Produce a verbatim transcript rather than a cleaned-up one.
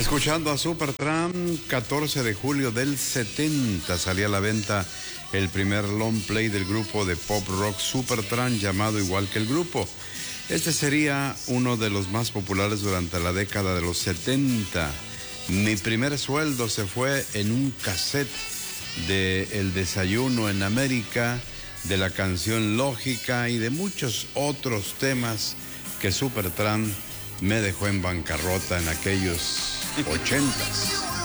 Escuchando a Supertramp, catorce de julio del setenta salía a la venta el primer long play del grupo de pop rock Supertramp, llamado igual que el grupo. Este sería uno de los más populares durante la década de los setenta. Mi primer sueldo se fue en un cassette de El Desayuno en América, de la canción Lógica y de muchos otros temas que Supertramp me dejó en bancarrota en aquellos ochentas.